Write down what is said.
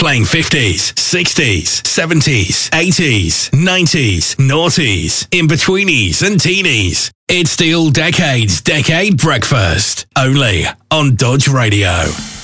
playing 50s, 60s, 70s, 80s, 90s, noughties, in-betweenies and teenies. It's the All Decades Decade Breakfast, only on Dodge Radio.